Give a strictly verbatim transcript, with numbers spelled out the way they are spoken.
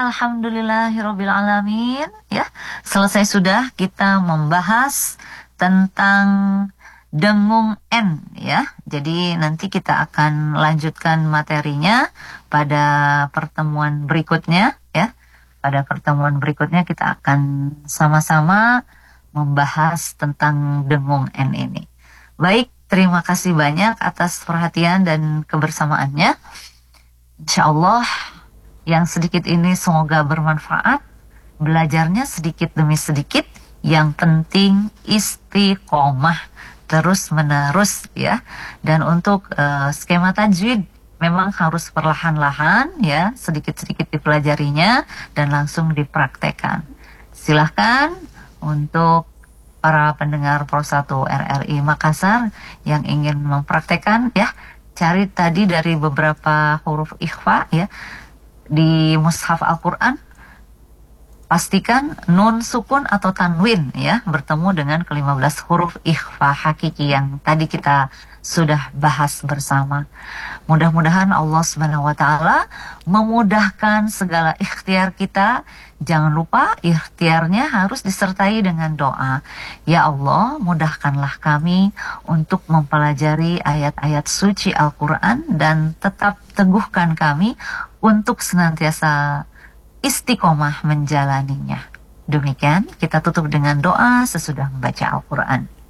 Alhamdulillahirabbil alamin, ya. Selesai sudah kita membahas tentang dengung N, ya. Jadi nanti kita akan lanjutkan materinya pada pertemuan berikutnya, ya. Pada pertemuan berikutnya kita akan sama-sama membahas tentang dengung N ini. Baik, terima kasih banyak atas perhatian dan kebersamaannya. Insyaallah yang sedikit ini semoga bermanfaat. Belajarnya sedikit demi sedikit. Yang penting istiqomah terus menerus, ya. Dan untuk uh, skema tajwid memang harus perlahan-lahan, ya, sedikit-sedikit dipelajarinya dan langsung dipraktekkan. Silahkan untuk para pendengar Pro satu R R I Makassar yang ingin mempraktekkan, ya, cari tadi dari beberapa huruf ikhfa, ya, di mushaf Al-Quran. Pastikan nun sukun atau tanwin, ya, bertemu dengan kelima belas huruf ikhfa hakiki yang tadi kita sudah bahas bersama. Mudah-mudahan Allah Subhanahu wa taala memudahkan segala ikhtiar kita. Jangan lupa ikhtiarnya harus disertai dengan doa. Ya Allah, mudahkanlah kami untuk mempelajari ayat-ayat suci Al-Quran dan tetap teguhkan kami untuk senantiasa istiqomah menjalaninya. Demikian kita tutup dengan doa sesudah membaca Al-Quran.